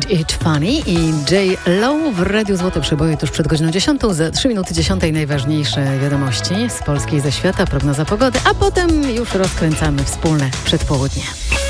It Funny i J. Lo w Radiu Złote Przeboje tuż przed godziną 10. Za 3 minuty 10 najważniejsze wiadomości z Polski i ze świata, prognoza pogody, a potem już rozkręcamy wspólne przedpołudnie.